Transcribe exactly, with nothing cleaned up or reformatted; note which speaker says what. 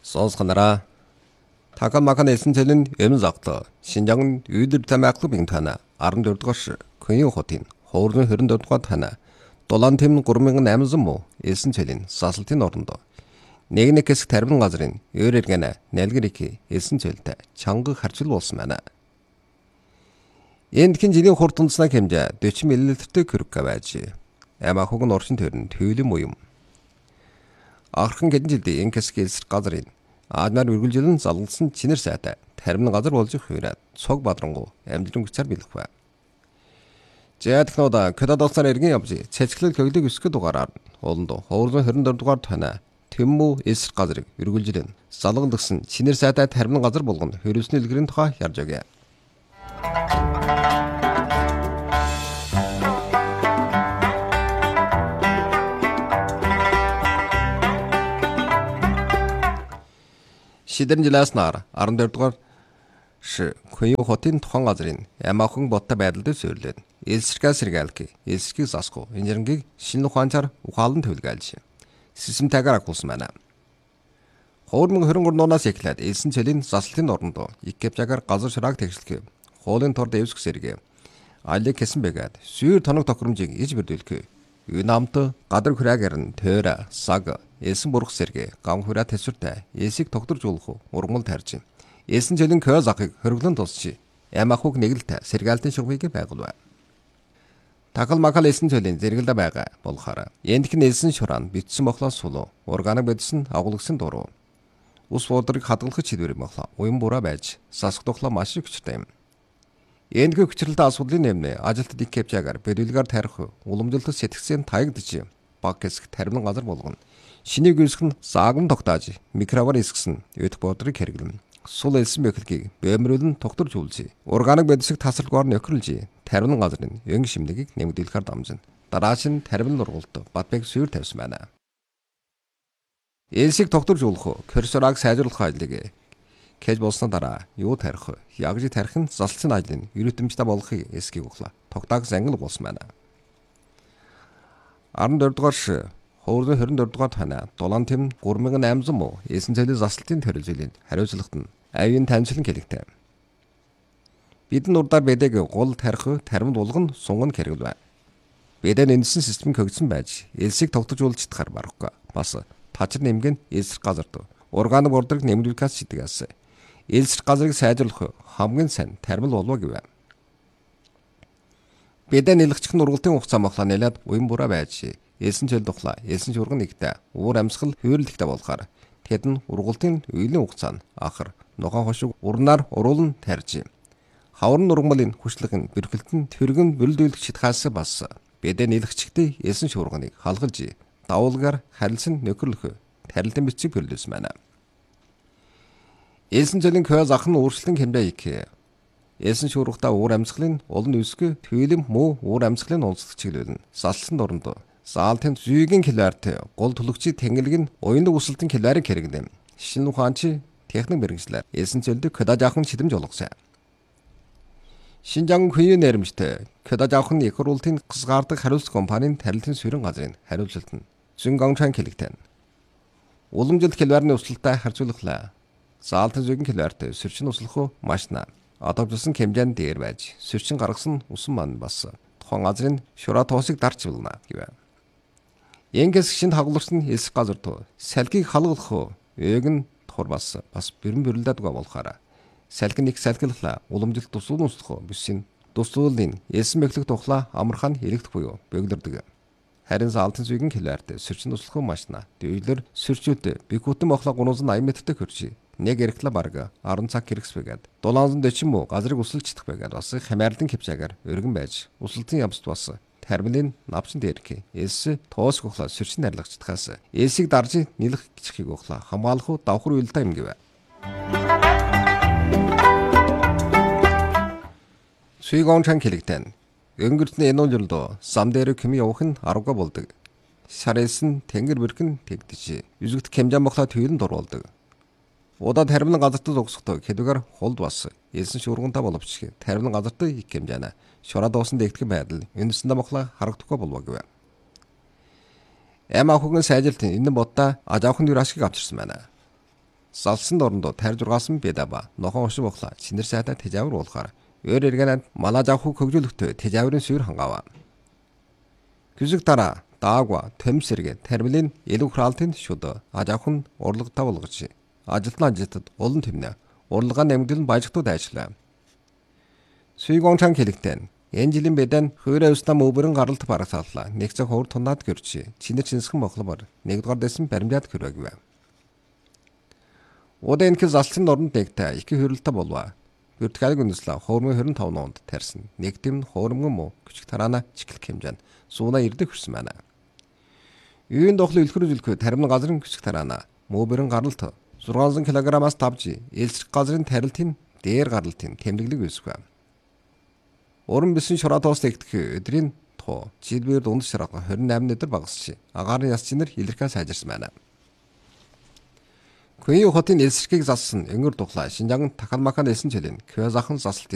Speaker 1: Сонсгонараа Такалмакан эсэнцэлэн эмэн загтаа Шинжаан үйдэр тамааклуу бин тана арван дөрөв дугаар Көнийн хотын хоорны хорин дөрөв дугаар тана Дулаан тэм гурван мянган айман муу эсэнцэлэн сасалтын орондоо нэг нэг хэсэг тарбин газрын өөрэргэнэ нэлгэрики эсэнцэлтэй чанга харчил болсон байна. Эндхэн жилийн хурдтанцнаа хэмжээ дөрвөн миллилитртэй кюрка байж амахуг нь орчин төрн төөлөм уям. Ахрхан гэдэн жилдээ энэ хэсэг эсрэг газрын аадмаар үргэлжилэн залгалсан чинэр сайтай тармин газар болж хувираад цог бадрангу амжилан хүчээр бэлэх бай. Жаадхноода кододоцаар иргэн явж цэцгэлэл көглөг өсгөх дугаараар олондоо хоорны хорин дөрөв дугаар тана Тэмүүл эсрэг газрыг үргэлжилэн залгалсан чинэр сайтай тармин газар болгоно хөрөсний илгэрийн тухай ярьж өгье. Шидэрэн жилааснаар арван дөрөв дугаар Көнийн хотын тухайн газрын ямаахан боттой байдалд зөвлөд элсэргээ сэргээлки элсэргийг засгүй инженерингийг шинэ ухаанчаар ухаалан төлгөөлж системтайгаар агуулсан байна. хоёр мың двадцать три оноос эхлээд элсэн цэлийн заслалтын орондоо иккепжагаар газар шурааг тэгшлэхээ хуулийн тор дэвсэх сэргээ алиг хэсэн бэгээд сүйр тоног тохиромжийг иж бэрдүүлэхээ юнамт гадар хүрээгээр нь тойра саг элсэн бурах сэргээ гам хүрээ тэсвэртэй элсийг тогтворжуулах ургамал тарьж элсэн цэлийн кö захыг хөрвлөн тусчи ямахуг нэгэлтэй сэргээлтийн шугамыг байгуулв. Такалмакал элсэн цэлийн зэрэгэлдэ байгаа болохоор эндхэн элсэн шураан битсэн мохлоос сулуу органик бодис нь агуулгасан дуруу ус буудрыг хадгалах чиглэл мохлоо уян бураа байж сасх тухлаа маш их хүчтэй юм. Эндхүү хүчрэлтэй асуудлын нэмнэ ажилтнууд иккепжагаар бэлүүлгээр тарих уламжлалт сэтгцэн таягдж баг хэсэг тармин газар болгоно. Шинийг үүсгэн саагам тогтоож микровар эсгсэн өдөх буудрыг хэрэглэн сул элсэн бэхлэгийг бэмрүүлэн тогтворжуулж органик бодисыг тасралгаар нөхрөлж тармин газрын өн шимнэгийг нэмэгдүүлэхээр дамжин дараач нь тармин нургуулт батбэг сүйр тавьсан байна. Элсийг тогтворжуулах курсораг сайжруулах ажлыг кэж болсны дараа юу тарих ягжи тарих нь засалцсан ажлын эрүүтэмжтэй болохыг эсгийг углаа тогтоог зангил болсон байна. арван дөрөв дугаар хоорны хорин дөрөв дугаар тана Дулаан тэм гурван мянган айман муу эсэн цэлийн засалтын төрөлжлийн хариуцлагт нь авийн танилцлан хэлэгтэй. Бидэн урдаар бэдэг гол тарих тармид улган сунган хэрэглэв. Бэдэн эндсэн систем хөгжсөн байж элсийг тогтворжуулж чадхаар барахгүй бас тачир нэмгэн элсрэг газарт органик бордрыг нэмэгдүүлэхээс шийдгээс элсрэг газрыг сайжруулах хамгийн сайн тармил болов гэв. Бэдэн нэлгчх нургалтын хугацаа мохлоо нэлээд уян бураа байж элсэн цэл тухлаа элсэн шуурган нэгтэй уур амьсгал хөөрлөлттэй болохоор тэд нь ургалтын үеийн хугацаа нь ахар нухан хошиг урнаар уруулан тарьж хаврын нургамлын хүчлэгэн бэрхэлтэн тэргэн бэлдүүлэх шидхаас бас бэдэн нэлгчхтэй элсэн шуурганыг халгалж давуулгаар харилсан нөхөрлөх тарилтын бичиг бүрлүүлсэн байна. Элсэн цэлийн кö зах нь өөрчлөлтөн хэмжээ их элсэн шуургатаа уур амьсгалын олон үсгэ төвлөм муу уур амьсгалын онцлог чиглэлэн салсан дорнд заалтын зүйгийн килоарт гол төлөгчийн тэнгэлэг нь уяндаг өсөлтийн килоарыг хэрэглэм. Шинэ ухаанчи техник мэрэгчлэр элсэн цэлд кодаж авахын шидэмж олгосон. Шинжаан Көнийн нэрмжтэй кодаж авахын их хурлын гасгаардаг хариуцлага компанийн тарилтын суурин газрын хариуцлалт нь зүүн гончаан хэлэгтэй. Уламжлалт килоарны өсөлтөд харьцуулахлаа. Заалтын зүйгийн килоарт сөрчин услах машина одоожсон хэмжээнд дээр байж сөрчин гаргасан усан маань бас тухайн газрын шураа тоосыг дарж болно гэв. Энгээс шинэ хагуулсан элсэг газар туу салхийг халгалах өөг нь тухар бас бас бэрэн бэрлээд байгаа болохоор салхин их салхилахла уламжлалт тусуулын услах бүсийн тусуулын элсэн бэхлэх тухлаа амархан хэрэгдэх буюу бөглөрдөг. Харин заалтын зүйгийн килоарт сөрчин услах машина дэвлэр сөрчүүд бикутэн мохлоо гурван зуун аян метртэй хөрчи нэг эрхлэ бараг арван цаг хэрэгсвэгээд дулаан дэчин муу газрыг усалж чадах байгаад бас хамаарлын хэмжээгээр өргөн байж усалтын ямст бас тармилын навчин дээрх элс тоос гохлаа сөрчин нарлагчдахаас элсийг дарж нэлэх гिचхийг гохлаа хамгаалах уу давхар уйлдаа юм гэв. Сүйгончан хэлэгтэн өнгөртний энэ үйлдэл зам дээр хэм явах нь арга болдог. Шарэлсэн тэнгэр бэрхэн тэгдэж үзэгт хэмжээ мохлоо төвлөн дурвалдаг. Удаа тармилын газартад угсахдаа хэдвэгээр холд бас элсэн шуургантай боловч тармилын газартад их хэмжээна шураа дуусан дэгтгэн байдал энэсэндээ мохлоо харагдахгүй болов гэв. Амаа хүүхэн сайжилт энэ бодта ажаахын дүр ашиг авчирсан байна. залсан дорндоо тарж ургаасан байдаг ба нохон ушиг бохла чинэр сайта тэжавар уулахаар өөр эргэнэд малаж авах хөгжүүлэхтэй тэжаврын суурь хангава. Küsük дараа даагва төм сэргэ термилийн илүү храалтын шүд аж авах нь урлагтай болгож ажилтны ажилтад олон тэмнэ урлагаа нэмэгдэл нь баяжгтууд ажиллаа. Суйгончан хэлэгтэн энэ жилийн бэдэн хөрөө өснө мөбөрөн гаралт барагсаалла нэг цаг ховор тунаад гэрчи чинэр чинсхэн бохломор нэгдүгээр дэсэн баримжаад хөрөөг. Удаа энэхэл залсын дорнд нэгтэй их хөрөлтөй болва. Бүртгэлэг үндэслэ хоормын хорин таван онд тарьсан. Нэгдэм хоормон муу küçük тараана чиглэх хэмжээнд сууна ирдэг хүрсэн байна. Үйн дохлоо илхүр зүлхөө тарим газрын küçük тараана мөбөрөн гаралт зургаан килограммаас тавж элсрэх газрын тарилтын дээр гаралтын тэмдэглэг үүсвэ. Уран бисэн шуратоос тэгдэх өдрийн тоо жидбэр дунд шараа хорин восемь өдөр багасч агаарын яс чинэр илэрхээ сайжирсан байна. Күйн хотын элсэрхийг зассан өнгөр дуглаа Шинжаан Тахалмахан элсэн чөлийн Квязахан засалт